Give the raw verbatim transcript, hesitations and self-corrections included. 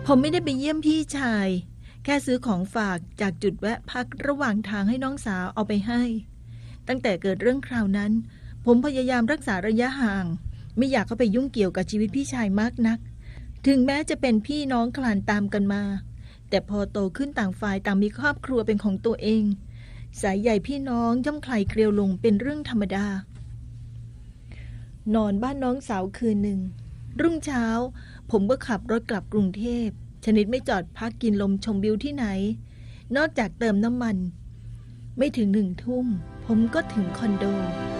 ผมไม่ได้ไปเยี่ยมพี่ชายแค่ซื้อของฝากจากจุดแวะพักระหว่างทางให้น้องสาวเอาไปให้ตั้งแต่เกิดเรื่องคราวนั้นผมพยายามรักษาระยะห่างไม่อยากเข้าไปยุ่งเกี่ยวกับชีวิตพี่ชายมากนักถึงแม้จะเป็นพี่น้องคลานตามกันมาแต่พอโตขึ้นต่างฝ่ายต่างมีครอบครัวเป็นของตัวเองสายใยพี่น้องย่อมคลายเกลียวลงเป็นเรื่องธรรมดานอนบ้านน้องสาวคืนหนึ่งรุ่งเช้าผมก็ขับรถกลับกรุงเทพชนิดไม่จอดพักกินลมชมวิวที่ไหนนอกจากเติมน้ำมันไม่ถึงหนึ่งทุ่มผมก็ถึงคอนโด